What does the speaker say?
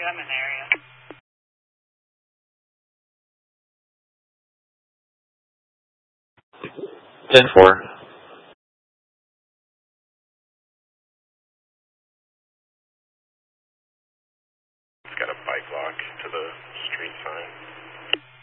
Lemon area. 10-4. It's got a bike lock to the street sign.